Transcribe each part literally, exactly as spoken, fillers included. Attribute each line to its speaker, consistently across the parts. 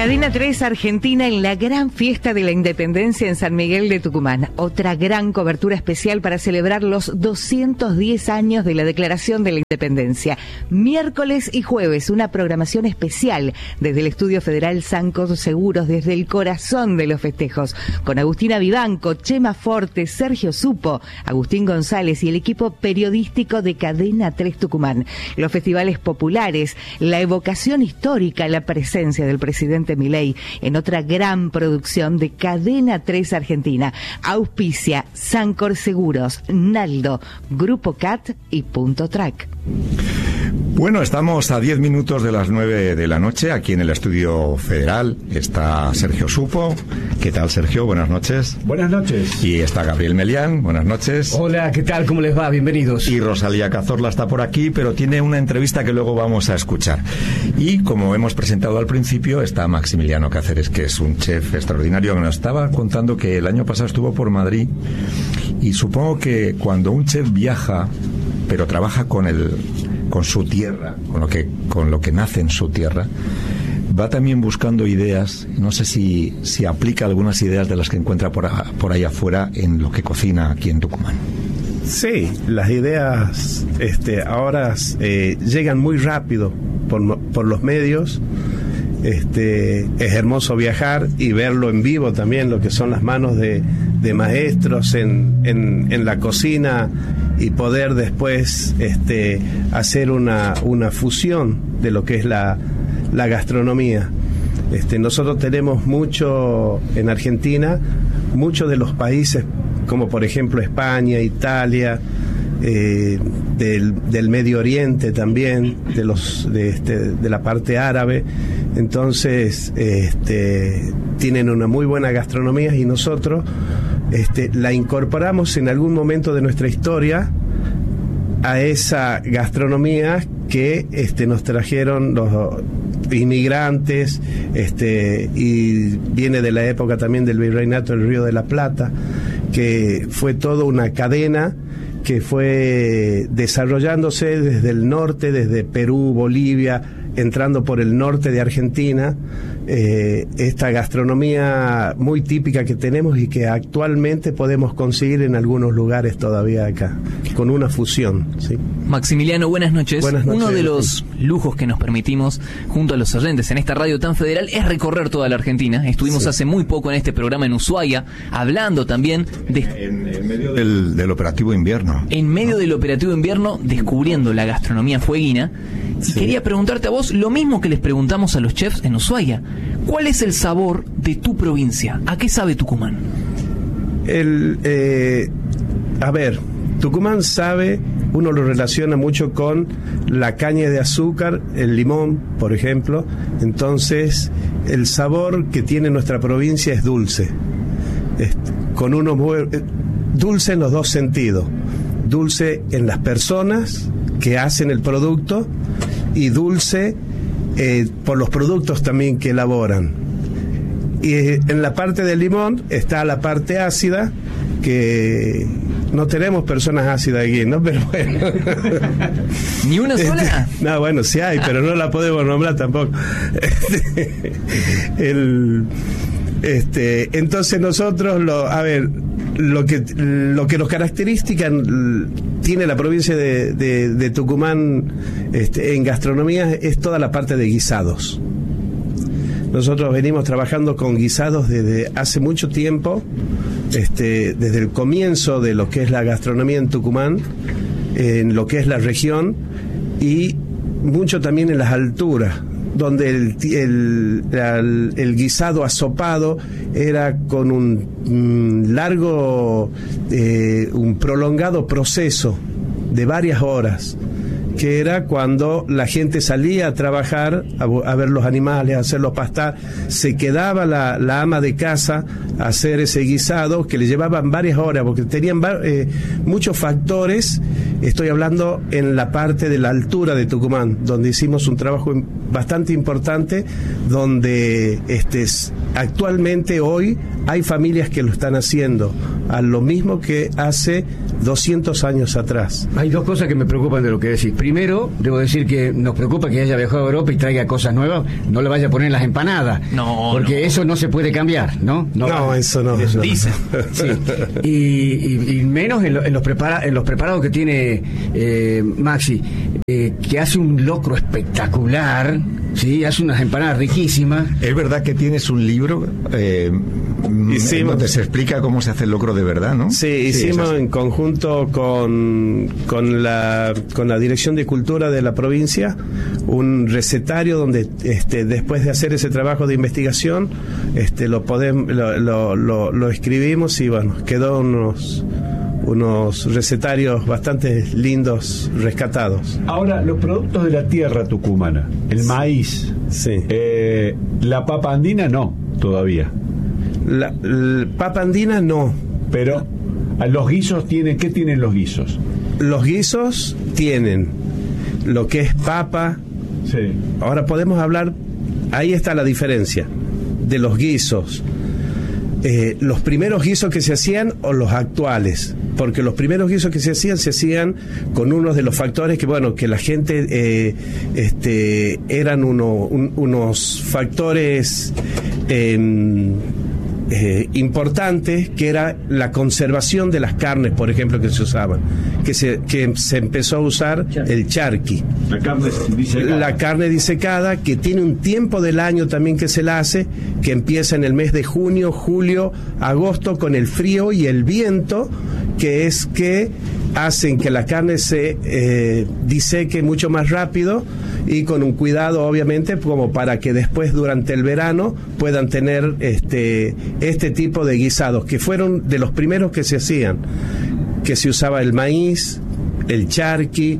Speaker 1: Cadena tres Argentina en la gran fiesta de la independencia en San Miguel de Tucumán. Otra gran cobertura especial para celebrar los doscientos diez años de la Declaración de la Independencia. Miércoles y jueves, una programación especial desde el Estudio Federal Sancor Seguros, desde el corazón de los festejos, con Agustina Vivanco, Chema Forte, Sergio Supo, Agustín González y el equipo periodístico de Cadena tres Tucumán. Los festivales populares, la evocación histórica, la presencia del presidente Milei en otra gran producción de Cadena tres Argentina. Auspicia Sancor Seguros, Naldo, Grupo Cat y Punto Track.
Speaker 2: Bueno, estamos a diez minutos de las nueve de la noche. Aquí en el Estudio Federal está Sergio Supo. ¿Qué tal, Sergio? Buenas noches.
Speaker 3: Buenas noches.
Speaker 2: Y está Gabriel Melián. Buenas noches.
Speaker 3: Hola, ¿qué tal? ¿Cómo les va? Bienvenidos.
Speaker 2: Y Rosalía Cazorla está por aquí, pero tiene una entrevista que luego vamos a escuchar. Y como hemos presentado al principio, está Maximiliano Cáceres, que es un chef extraordinario, que nos estaba contando que el año pasado estuvo por Madrid. Y supongo que cuando un chef viaja, pero trabaja con el con su tierra, con lo que con lo que nace en su tierra, va también buscando ideas. No sé si, si aplica algunas ideas de las que encuentra por, a, por ahí afuera en lo que cocina aquí en Tucumán.
Speaker 4: Sí, las ideas este, ahora eh, llegan muy rápido por, por los medios. Este, es hermoso viajar y verlo en vivo también, lo que son las manos de, de maestros en, en, en la cocina, y poder después este, hacer una, una fusión de lo que es la, la gastronomía. Este, nosotros tenemos mucho en Argentina, muchos de los países, como por ejemplo España, Italia, eh, del, del Medio Oriente también, de, los, de, este, de la parte árabe. Entonces este, tienen una muy buena gastronomía, y nosotros este, la incorporamos en algún momento de nuestra historia a esa gastronomía que este, nos trajeron los inmigrantes, este, y viene de la época también del Virreinato del Río de la Plata, que fue toda una cadena que fue desarrollándose desde el norte, desde Perú, Bolivia, entrando por el norte de Argentina, eh, esta gastronomía muy típica que tenemos y que actualmente podemos conseguir en algunos lugares todavía acá, con una fusión, ¿sí?
Speaker 5: Maximiliano, buenas noches.
Speaker 4: Buenas noches.
Speaker 5: Uno de los lujos que nos permitimos junto a los oyentes en esta radio tan federal es recorrer toda la Argentina. Estuvimos sí. hace muy poco en este programa en Ushuaia, hablando también de...
Speaker 2: En, en medio del, del operativo invierno.
Speaker 5: En medio ¿no? del operativo invierno, descubriendo la gastronomía fueguina. Y sí. quería preguntarte a vos lo mismo que les preguntamos a los chefs en Ushuaia. ¿Cuál es el sabor de tu provincia? ¿A qué sabe Tucumán?
Speaker 4: El, eh, a ver, Tucumán sabe, uno lo relaciona mucho con la caña de azúcar, el limón, por ejemplo. Entonces, el sabor que tiene nuestra provincia es dulce. Es, con unos dulce en los dos sentidos. Dulce en las personas que hacen el producto, y dulce eh, por los productos también que elaboran. Y eh, en la parte del limón está la parte ácida, que no tenemos personas ácidas aquí, ¿no? Pero bueno.
Speaker 5: ¿Ni una sola?
Speaker 4: Este, no, bueno, sí hay, pero no la podemos nombrar tampoco. Este, el, este, entonces nosotros, lo, a ver, lo que lo que nos caracteriza tiene la provincia de, de, de Tucumán este, en gastronomía es toda la parte de guisados. Nosotros venimos trabajando con guisados desde hace mucho tiempo, este, desde el comienzo de lo que es la gastronomía en Tucumán, en lo que es la región, y mucho también en las alturas, donde el, el, el, el guisado asopado era con un, un largo, eh, un prolongado proceso de varias horas, que era cuando la gente salía a trabajar, a, a ver los animales, a hacerlos pastar, se quedaba la, la ama de casa a hacer ese guisado, que le llevaban varias horas, porque tenían eh, muchos factores Estoy hablando en la parte de la altura de Tucumán, donde hicimos un trabajo bastante importante, donde este, actualmente hoy hay familias que lo están haciendo a lo mismo que hace doscientos años atrás.
Speaker 3: Hay dos cosas que me preocupan de lo que decís. Primero, debo decir que nos preocupa que haya viajado a Europa y traiga cosas nuevas, no le vaya a poner en las empanadas,
Speaker 5: no,
Speaker 3: porque
Speaker 5: no.
Speaker 3: eso no se puede cambiar, ¿no?
Speaker 4: No, no eso no.
Speaker 5: Eso
Speaker 4: no.
Speaker 5: dice.
Speaker 3: Sí. Y, y, y menos en, lo, en, los prepara, en los preparados que tiene eh, Maxi, eh, que hace un locro espectacular, ¿sí? Hace unas empanadas riquísimas.
Speaker 2: Es verdad que tienes un libro eh,
Speaker 4: hicimos,
Speaker 2: donde se explica cómo se hace el locro de verdad, ¿no?
Speaker 4: Sí, hicimos sí, en conjunto con, con, la, con la Dirección de Cultura de la provincia un recetario donde este, después de hacer ese trabajo de investigación este, lo, podemos, lo, lo, lo, lo escribimos y bueno, quedó unos unos recetarios bastante lindos rescatados.
Speaker 6: Ahora, los productos de la tierra tucumana, el sí. maíz,
Speaker 4: sí.
Speaker 6: eh, la papa andina no, todavía.
Speaker 4: La, la papa andina no.
Speaker 6: Pero los guisos tienen, ¿qué tienen los guisos?
Speaker 4: Los guisos tienen lo que es papa.
Speaker 6: Sí.
Speaker 4: Ahora podemos hablar, ahí está la diferencia de los guisos. Eh, los primeros guisos que se hacían o los actuales, porque los primeros guisos que se hacían se hacían con uno de los factores que bueno que la gente eh, este eran uno, un, unos factores eh, eh, importantes, que era la conservación de las carnes, por ejemplo, que se usaban, que se que se empezó a usar el charqui,
Speaker 6: la carne disecada.
Speaker 4: La carne disecada, que tiene un tiempo del año también que se la hace, que empieza en el mes de junio, julio, agosto, con el frío y el viento, que es que hacen que la carne se eh, diseque mucho más rápido, y con un cuidado obviamente como para que después durante el verano puedan tener este este tipo de guisados, que fueron de los primeros que se hacían, que se usaba el maíz, el charqui,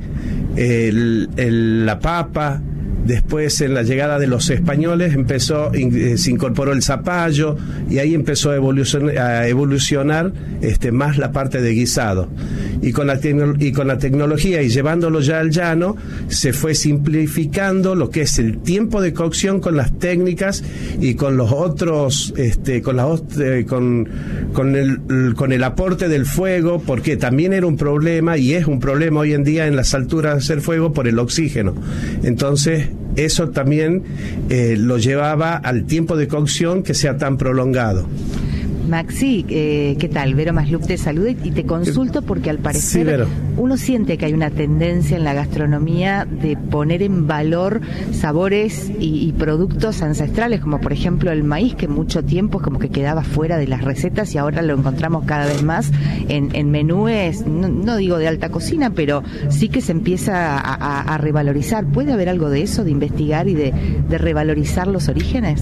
Speaker 4: el, el, la papa. Después, en la llegada de los españoles, empezó, se incorporó el zapallo, y ahí empezó a evolucionar, a evolucionar este, más la parte de guisado. Y con, la tecno, y con la tecnología y llevándolo ya al llano, se fue simplificando lo que es el tiempo de cocción con las técnicas y con los otros, este, con, la, eh, con, con, el, con el aporte del fuego, porque también era un problema, y es un problema hoy en día en las alturas de hacer fuego, por el oxígeno. Entonces, eso también eh, lo llevaba al tiempo de cocción que sea tan prolongado.
Speaker 1: Maxi, eh, ¿qué tal? Vero Maslup te saluda y te consulto porque al parecer
Speaker 4: sí,
Speaker 1: uno siente que hay una tendencia en la gastronomía de poner en valor sabores y, y productos ancestrales, como por ejemplo el maíz, que mucho tiempo como que quedaba fuera de las recetas y ahora lo encontramos cada vez más en, en menúes, no, no digo de alta cocina, pero sí que se empieza a, a, a revalorizar. ¿Puede haber algo de eso, de investigar y de, de revalorizar los orígenes?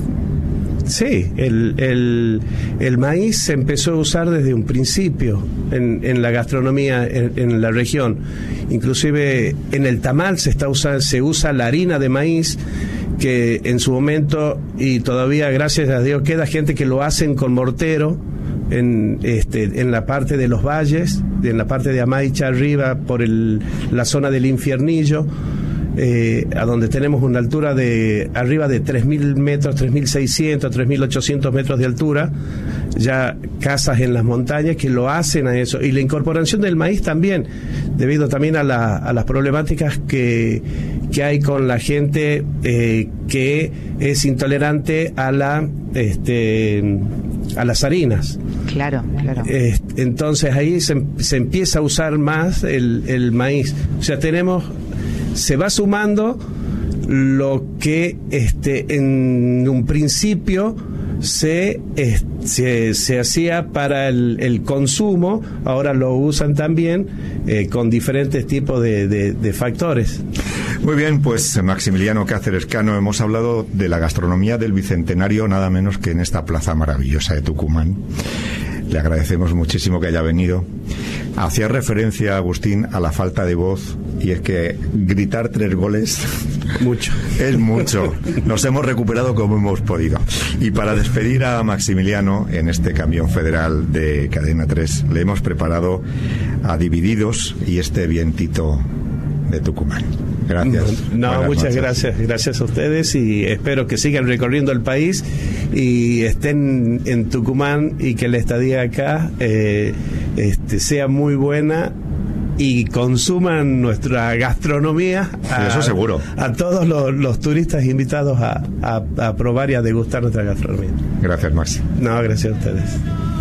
Speaker 4: Sí, el, el, el maíz se empezó a usar desde un principio en, en la gastronomía en, en la región. Inclusive en el tamal se está usa, se usa la harina de maíz, que en su momento, y todavía gracias a Dios queda gente que lo hacen con mortero en, este, en la parte de los valles, en la parte de Amaicha arriba, por el, la zona del Infiernillo. Eh, a donde tenemos una altura de arriba de tres mil metros, tres mil seiscientos, tres mil ochocientos metros de altura, ya casas en las montañas que lo hacen a eso, y la incorporación del maíz también, debido también a, la, a las problemáticas que, que hay con la gente eh, que es intolerante a la este a las harinas.
Speaker 1: Claro, claro.
Speaker 4: Eh, entonces ahí se, se empieza a usar más el, el maíz. O sea, tenemos se va sumando lo que este en un principio se eh, se, se hacía para el, el consumo, ahora lo usan también eh, con diferentes tipos de, de, de factores.
Speaker 2: Muy bien, pues Maximiliano Cáceres Cano, hemos hablado de la gastronomía del Bicentenario, nada menos que en esta plaza maravillosa de Tucumán. Le agradecemos muchísimo que haya venido. Hacía referencia, Agustín, a la falta de voz, y es que gritar tres goles
Speaker 4: mucho
Speaker 2: es mucho. Nos hemos recuperado como hemos podido. Y para despedir a Maximiliano en este camión federal de Cadena tres, le hemos preparado a Divididos y este vientito de Tucumán. Gracias.
Speaker 4: No,
Speaker 2: Buenas
Speaker 4: muchas
Speaker 2: noches.
Speaker 4: gracias. Gracias a ustedes y espero que sigan recorriendo el país y estén en Tucumán y que la estadía acá eh, este, sea muy buena y consuman nuestra gastronomía.
Speaker 2: Sí, eso seguro.
Speaker 4: A todos los, los turistas invitados a, a, a probar y a degustar nuestra gastronomía.
Speaker 2: Gracias, Max.
Speaker 4: No, gracias a ustedes.